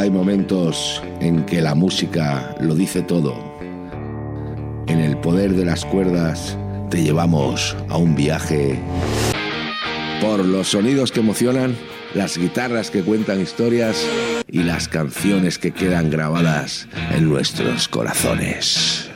Hay momentos en que la música lo dice todo. En el poder de las cuerdas te llevamos a un viaje por los sonidos que emocionan, las guitarras que cuentan historias y las canciones que quedan grabadas en nuestros corazones.